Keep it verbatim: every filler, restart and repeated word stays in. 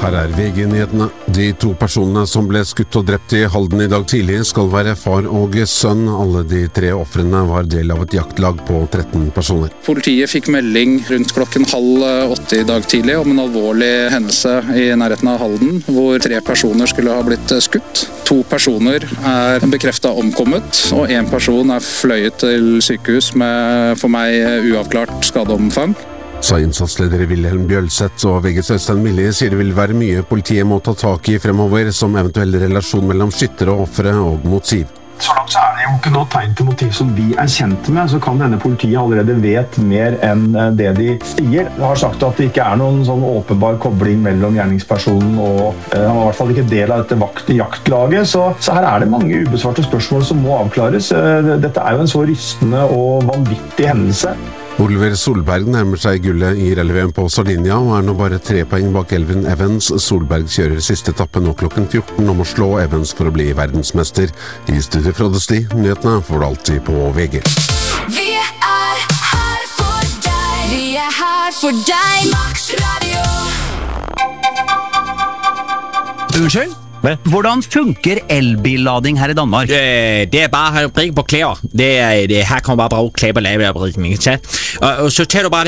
Her er V G-nyhetene. De to personene som ble skutt og drept i Halden i dag tidlig skal være far og sønn. Alle de tre ofrene var del av et jaktlag på tretten personer. Politiet fikk melding rundt klokken halv åtte i dag tidlig om en alvorlig hendelse i nærheten av Halden, hvor tre personer skulle ha blitt skutt. To personer er bekreftet omkommet, og en person er fløyet til sykehus med for meg uavklart skadeomfang. Sa innsatsleder Wilhelm Bjølseth, og V G's Øystein Millie sier det vil være mye politiet må ta tak i fremover, som eventuell relasjon mellom skyttere og offere og motiv. Så langt så er det jo ikke noe tegn til motiv som vi er kjent med, så kan denne politiet allerede vet mer enn det de sier. De har sagt at det ikke er noen sånn åpenbar kobling mellom gjerningspersonen og uh, han var i hvert fall ikke del av dette vakt- jaktlaget, så, så her er det mange ubesvarte spørsmål som må avklares. Uh, dette er jo en så rystende og vanvittig hendelse. Oliver Solberg nærmer seg gullet i rally-V M på Sardinia og er nå bare tre poeng bak Elvin Evans. Solberg kjører siste etappe nå klokken fjorten om å slå Evans for å bli verdensmester. I studiet fra Desti, nyhetene får du alltid på V G. Vi er her for deg. Vi er her for deg. Max Radio. Unnskyld? Hvordan funker elbillading her i Danmark? Øh, det er bare at bruge på klæder. Det er, det, her kommer bare bruge klæder på laverbrugen, ikke sant? Og, og så tager du bare